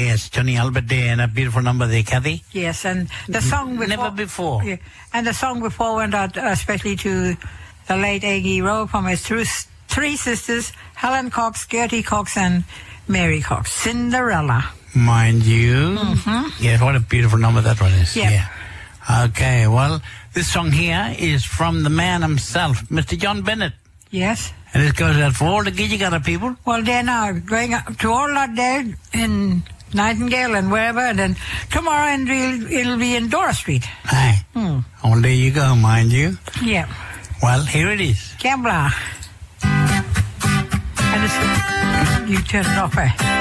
Yes, Johnny Albert Day, and a beautiful number there, Kathy. Yes, and the song before... Never before. Yeah, and the song before went out especially to the late Aggie Rowe from his three sisters, Helen Cox, Gertie Cox, and Mary Cox. Cinderella. Mind you. Mm-hmm. Yeah, what a beautiful number that one is. Yep. Yeah. Okay, well, this song here is from the man himself, Mr. John Bennett. Yes. And it goes out for all the Gidgee people. Well, they're now going up to all that day in Nightingale and wherever, and then tomorrow it'll be in Dora Street. Aye. Oh, there you go, mind you. Yeah. Well, here it is. Gambler. And it's, you turn it off, eh?